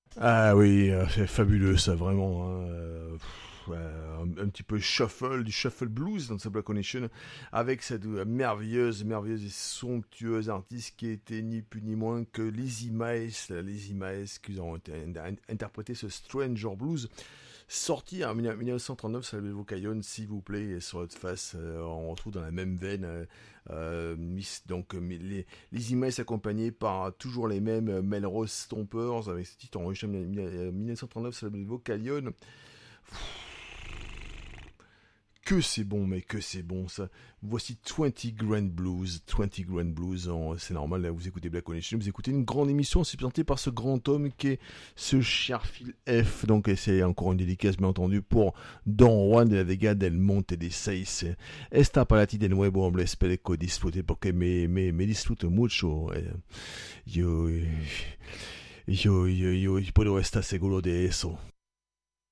Ah oui, c'est fabuleux ça, vraiment, hein. Un petit peu shuffle, du shuffle blues dans sa Black Connection, avec cette merveilleuse et somptueuse artiste qui était ni plus ni moins que Lizzy Miles, qui ont interprété ce Stranger Blues, sorti en 1939 sur le Vocayon, s'il vous plaît, et sur votre face, on retrouve dans la même veine, les images accompagnées par toujours les mêmes Melrose Stompers avec ce titre enregistré en 1939 sur le Vocalion. Que c'est bon, mais que c'est bon ça. Voici 20 Grand Blues. 20 Grand Blues, c'est normal, là, vous écoutez Black Connection, vous écoutez une grande émission, c'est présenté par ce grand homme qui est ce cher Phil F. Donc, c'est encore une dédicace, bien entendu, pour Don Juan de la Vega del Monte de Seis. Esta para ti de nuevo, hombre, espero que disfrute, porque me disfruto mucho. Yo puedo estar seguro de eso.